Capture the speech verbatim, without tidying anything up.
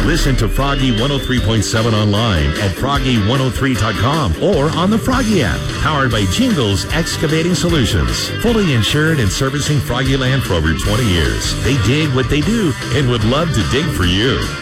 Listen to Froggy one oh three point seven online at froggy one oh three dot com or on the Froggy app, powered by Jingles Excavating Solutions. Fully insured and servicing Froggy Land for over twenty years. They dig what they do and would love to dig for you.